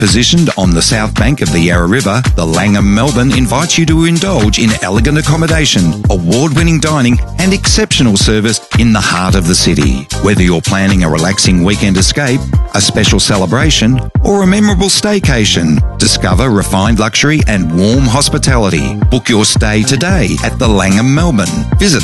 Positioned on the south bank of the Yarra River, the Langham Melbourne invites you to indulge in elegant accommodation, award-winning dining and exceptional service in the heart of the city. Whether you're planning a relaxing weekend escape, a special celebration or a memorable staycation, discover refined luxury and warm hospitality. Book your stay today at the Langham Melbourne. Visit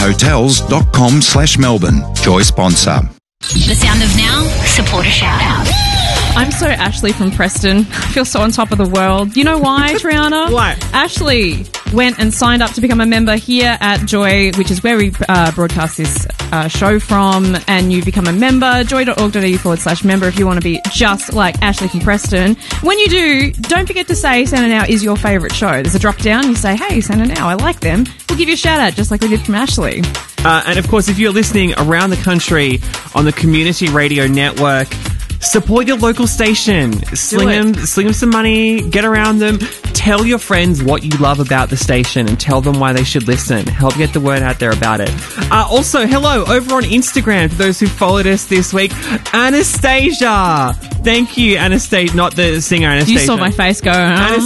langhamhotels.com/Melbourne. Joy sponsor. The sound of now, supporter shout out. I'm so Ashley from Preston. I feel so on top of the world. You know why, Triana? Why? Ashley went and signed up to become a member here at Joy, which is where we broadcast this show from, and you become a member, joy.org.au/member if you want to be just like Ashley from Preston. When you do, don't forget to say Santa Now is your favourite show. There's a drop down, you say, hey, Santa Now, I like them. We'll give you a shout out just like we did from Ashley. And of course, if you're listening around the country on the Community Radio Network, support your local station. Sling them some money, get around them. Tell your friends what you love about the station and tell them why they should listen. Help get the word out there about it. Also, hello, over on Instagram, for those who followed us this week, Anastasia. Thank you, Anastasia, not the singer Anastasia. You saw my face go.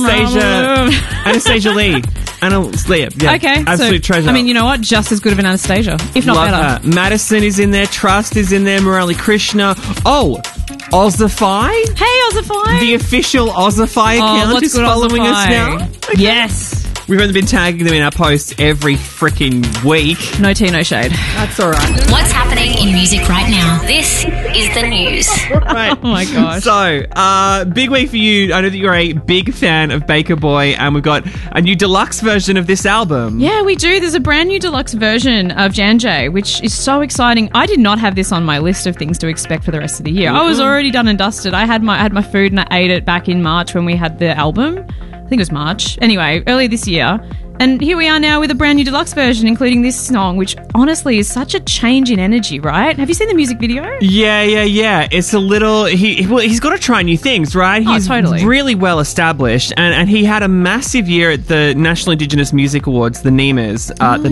Anastasia Lee. Yeah, okay. Absolute treasure. I mean, you know what? Just as good of an Anastasia, if not better. Her. Madison is in there. Trust is in there. Murali Krishna. Oh, Ozify? Hey, Ozify. The official Ozify account is following us now. Okay. Yes. We've only been tagging them in our posts every freaking week. No tea, no shade. That's all right. What's happening in music right now? This is the news. Right. Oh, my gosh. So, big week for you. I know that you're a big fan of Baker Boy, and we've got a new deluxe version of this album. Yeah, we do. There's a brand new deluxe version of Jan J, which is so exciting. I did not have this on my list of things to expect for the rest of the year. I was already done and dusted. I had my food and I ate it back in March when we had the album. I think it was March. Anyway, earlier this year. And here we are now with a brand new deluxe version, including this song, which honestly is such a change in energy, right? Have you seen the music video? Yeah. It's a little... He's got to try new things, right? He's totally. Really well established. And he had a massive year at the National Indigenous Music Awards, the NIMAs.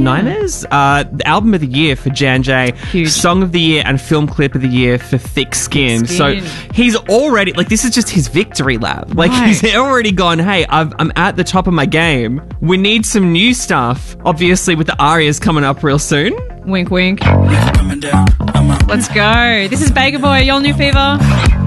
The Album of the Year for Jan J. Huge. Song of the Year and Film Clip of the Year for Thick Skin. So he's already... this is just his victory lap. He's already gone, hey, I'm at the top of my game. We need some new stuff, obviously, with the arias coming up real soon. Wink, wink. Let's go. This is Baker Boy, Y'all New Fever.